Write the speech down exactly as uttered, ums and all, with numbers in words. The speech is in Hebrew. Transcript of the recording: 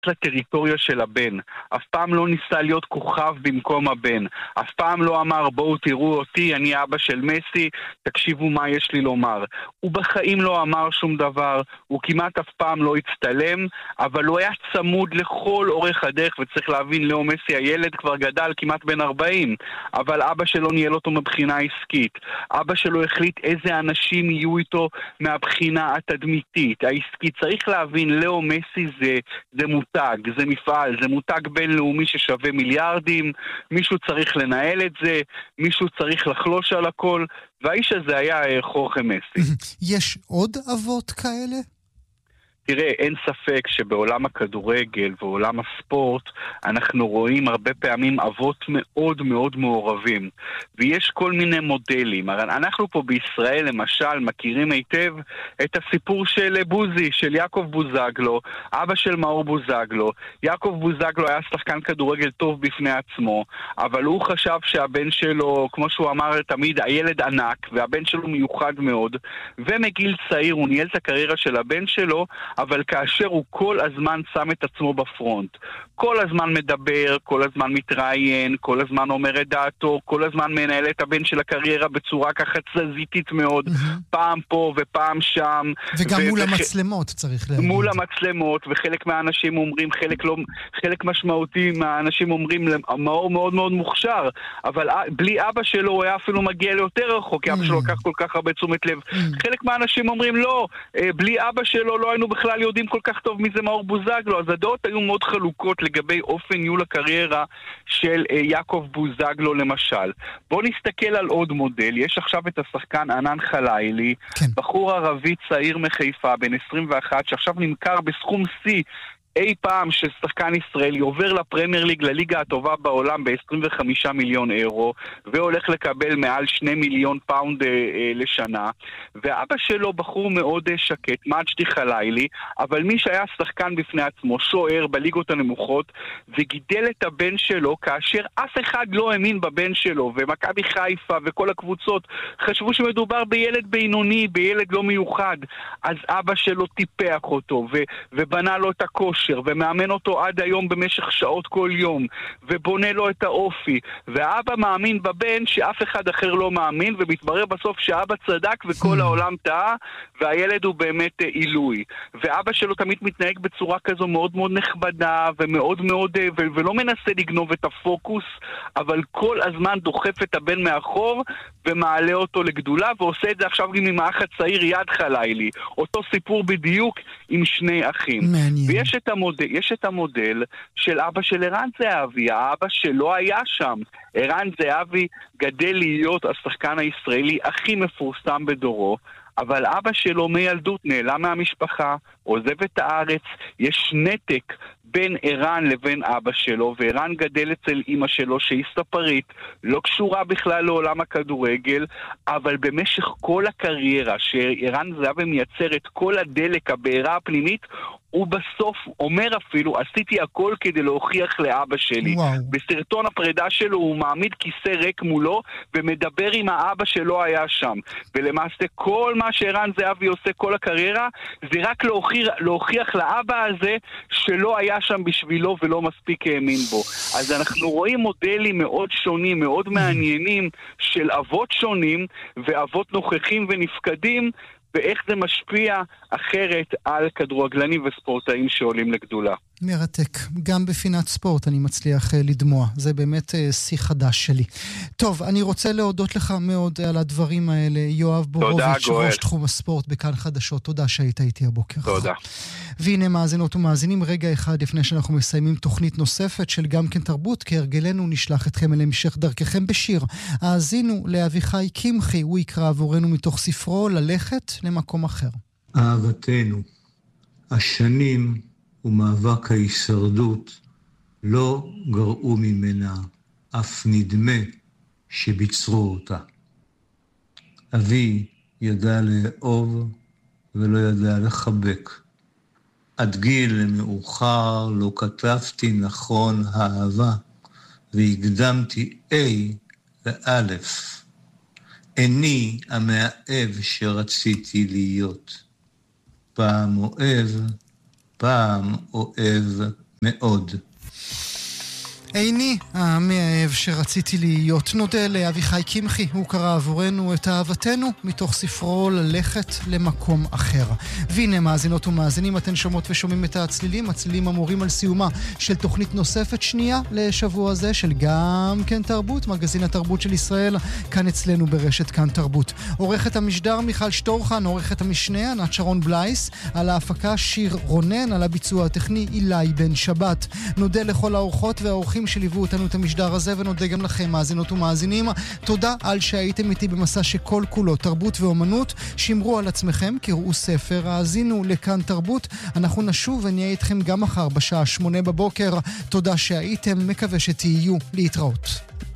לטריטוריה של הבן. אף פעם לא ניסה להיות כוכב במקום הבן. אף פעם לא אמר, בואו תראו אותי, אני אבא של מסי, תקשיבו מה יש לי לומר. הוא בחיים לא אמר שום דבר, הוא כמעט אף פעם לא הצטלם, אבל הוא היה צמוד לכל אורך הדרך, וצריך להבין, לאו מסי הילד כבר גדל כמעט בן ארבעים, אבל אבא שלו ניהל אותו מבחינה עסקית. אבא שלו החליט איזה אנשים יהיו איתו מהבחינה התדמיתית, העסקית. צריך להבין, לאו מסי זה, זה מותג, זה מפעל, זה מותג בינלאומי ששווה מיליארדים, מישהו צריך לנהל את זה, מישהו צריך לחלוש על הכל, והאיש הזה היה חורכה מסי. יש עוד אבות כאלה? תראה, אין ספק שבעולם הכדורגל ועולם הספורט אנחנו רואים הרבה פעמים אבות מאוד מאוד מעורבים, ויש כל מיני מודלים. אנחנו פה בישראל למשל מכירים היטב את הסיפור של בוזי, של יעקב בוזגלו, אבא של מאור בוזגלו. יעקב בוזגלו היה שחקן כדורגל טוב בפני עצמו, אבל הוא חשב שהבן שלו, כמו שהוא אמר תמיד, הילד ענק, והבן שלו מיוחד מאוד, ומגיל צעיר הוא ניהל את הקריירה של הבן שלו, אבל כאשר הוא כל הזמן שם את עצמו בפרונט, כל הזמן מדבר, כל הזמן מתראיין, כל הזמן אומר את דעתו, כל הזמן מנהל את הבן של הקריירה בצורה ככה תזזיתית מאוד, פעם פה ופעם שם. וגם מול המצלמות צריך להגיד. מול המצלמות, וחלק מהאנשים אומרים, חלק לא, חלק משמעותי מהאנשים אומרים, מאור מאוד מאוד מוכשר, אבל בלי אבא שלו הוא היה אפילו מגיע ליותר רחוק, כי אבא שלו לקח כל כך הרבה תשומת לב. חלק מהאנשים אומרים, לא, בלי אבא שלו לא היינו בכלל יודעים כל כך טוב מי זה מאור בוזגלו. אז הדעות היו מאוד חלוקות לגבי אופן ניהול הקריירה של יעקב בוזגלו למשל. בואו נסתכל על עוד מודל. יש עכשיו את השחקן ענן חלילי, כן. בחור ערבי צעיר מחיפה, בן עשרים ואחת, שעכשיו נמכר בסכום C אי פעם ששחקן ישראלי עובר לפרמייר ליג, לליגה הטובה בעולם, ב-עשרים וחמישה מיליון אירו, והולך לקבל מעל שני מיליון פאונד אה, אה, לשנה. ואבא שלו בחור מאוד אה, שקט, מג'די חלילי, אבל מי שהיה שחקן בפני עצמו, שוער בליגות הנמוכות, וגידל את הבן שלו כאשר אף אחד לא האמין בבן שלו, ומכבי חיפה וכל הקבוצות חשבו שמדובר בילד בינוני, בילד לא מיוחד. אז אבא שלו טיפח אותו ו- ובנה לו את הכושר, ומאמן אותו עד היום במשך שעות כל יום, ובונה לו את האופי, ואבא מאמין בבן שאף אחד אחר לא מאמין, ומתברר בסוף שאבא צדק וכל העולם טעה, והילד הוא באמת עילוי. ואבא שלו תמיד מתנהג בצורה כזו מאוד מאוד נכבדה, ומאוד מאוד, ו- ולא מנסה לגנוב את הפוקוס, אבל כל הזמן דוחף את הבן מאחור, ומעלה אותו לגדולה, ועושה את זה עכשיו גם עם האח הצעיר יד חלילי. אותו סיפור בדיוק עם שני אחים. מעניין. ויש את המודל, יש את המודל של אבא של ערן זהבי, האבא שלא היה שם. ערן זהבי גדל להיות השחקן הישראלי הכי מפורסם בדורו, אבל אבא שלו מילדות נעלם מהמשפחה, עוזב את הארץ, יש נתק בין ערן לבין אבא שלו, וערן גדל אצל אמא שלו שהיא ספרית, לא קשורה בכלל לעולם הכדורגל, אבל במשך כל הקריירה שערן זהבי מייצר את כל הדלק, הבעירה הפנימית, הוא בסוף אומר אפילו, עשיתי הכל כדי להוכיח לאבא שלי. וואו. בסרטון הפרידה שלו הוא מעמיד כיסא ריק מולו, ומדבר עם האבא שלא היה שם. ולמעשה כל מה שערן זהבי עושה כל הקריירה, זה רק להוכיח, להוכיח לאבא הזה שלא היה שם בשבילו ולא מספיק האמין בו. אז אנחנו רואים מודלים מאוד שונים, מאוד מעניינים, של אבות שונים, ואבות נוכחים ונפקדים, ואיך זה משפיע אחרת על כדורגלנים וספורטאים שעולים לגדולה. מרתק. גם בפינת ספורט אני מצליח לדמוע. זה באמת שיא חדש שלי. טוב, אני רוצה להודות לך מאוד על הדברים האלה. יואב בורוביץ', ראש תחום הספורט בכאן חדשות. תודה שהיית איתי הבוקר. תודה. והנה מאזינות ומאזינים, רגע אחד לפני שאנחנו מסיימים תוכנית נוספת של גם כן תרבות, כהרגלנו נשלח אתכם אל המשך דרככם בשיר. האזינו לאביחי קמחי, הוא יקרא עבורנו מתוך ספרו ללכת למקום אחר. אהבתנו, השנים ומאבק ההישרדות לא גרעו ממנה, אף נדמה שביצרו אותה. אבי ידע לאהוב ולא ידע לחבק. עד גיל מאוחר לא כתבתי נכון האהבה, והקדמתי A לאלף. איני המאהב שרציתי להיות. פעם אוהב, פעם אוהב מאוד. איני המאהב שרציתי להיות. נודה לאביחי קמחי, הוא קרא עבורנו את אהבתנו מתוך ספרו ללכת למקום אחר. והנה מאזינות ומאזינים, אתן שומעות ושומעים את הצלילים, הצלילים אמורים על סיומה של תוכנית נוספת שנייה לשבוע זה של גם כן תרבות, מגזין התרבות של ישראל, כאן אצלנו ברשת כאן תרבות. עורכת המשדר מיכל שטורחן, עורכת המשנה ענת שרון בלייס, על ההפקה שיר רונן, על הביצוע הטכני אילי בן שבת. נודה לכל האורחות והאורחים שליוו אותנו את המשדר הזה, ונודה גם לכם מאזינות ומאזינים. תודה על שהייתם איתי במסע שכל כולו תרבות ואומנות. שמרו על עצמכם, קראו ספר, האזינו לכאן תרבות. אנחנו נשוב ונהיה איתכם גם מחר בשעה שמונה בבוקר. תודה שהייתם, מקווה שתהיו. להתראות.